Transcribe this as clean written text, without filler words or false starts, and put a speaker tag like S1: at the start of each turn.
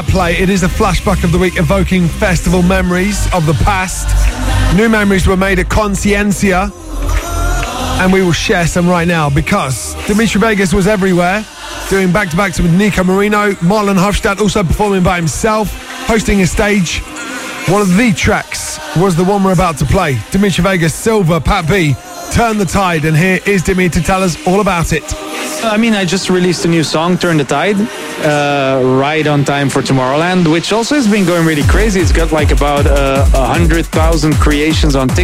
S1: Play. It is a flashback of the week, evoking festival memories of the past. New memories were made at Conciencia, and we will share some right now because Dimitri Vegas was everywhere, doing back-to-backs with Nico Marino. Marlon Hofstadt also performing by himself, hosting a stage. One of the tracks was the one we're about to play. Dimitri Vegas, Silver, Pat B, Turn the Tide, and here is Dimitri to tell us all about it.
S2: I mean, I just released a new song, Turn the Tide, right on time for Tomorrowland, which also has been going really crazy. It's got like about 100,000 creations on TikTok.